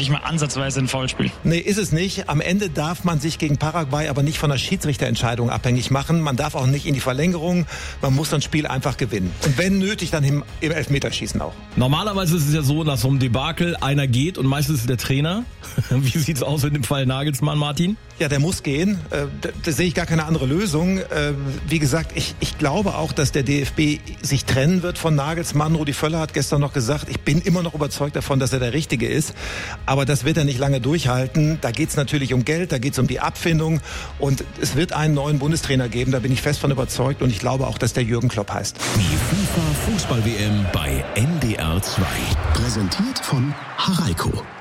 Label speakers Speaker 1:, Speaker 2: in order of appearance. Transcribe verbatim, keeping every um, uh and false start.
Speaker 1: nicht mal ansatzweise ein Foulspiel.
Speaker 2: Nee, ist es nicht. Am Ende darf man sich gegen Paraguay aber nicht von der Schiedsrichterentscheidung abhängig machen. Man darf auch nicht in die Verlängerung. Man muss das Spiel einfach gewinnen. Und wenn nötig, dann im, im Elfmeterschießen auch.
Speaker 3: Normalerweise ist es ja so, nach so einem Debakel einer geht und meistens ist der Trainer. Wie sieht's aus in dem Fall Nagelsmann, Martin?
Speaker 2: Ja, der muss gehen. Da, da sehe ich gar keine andere Lösung. Wie gesagt, ich, ich glaube auch, dass der D F B sich trennen wird von Nagelsmann. Rudi Völler hat gestern noch gesagt, ich bin immer noch überzeugt davon, dass er der Richtige ist. Aber das wird er nicht lange durchhalten. Da geht es natürlich um Geld, da geht es um die Abfindung. Und es wird einen neuen Bundestrainer geben, da bin ich fest von überzeugt. Und ich glaube auch, dass der Jürgen Klopp heißt.
Speaker 4: Die FIFA Fußball-W M bei N D R zwei. Präsentiert von Haraiko.